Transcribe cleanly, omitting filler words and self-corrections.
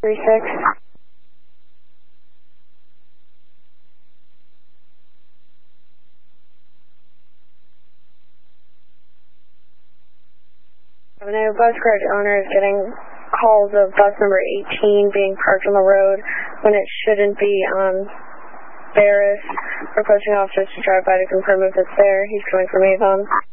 36. Avenue bus garage owner is getting calls of bus number 18 being parked on the road when it shouldn't be on Barris. Requesting officers to drive by to confirm if it's there. He's coming from Avon.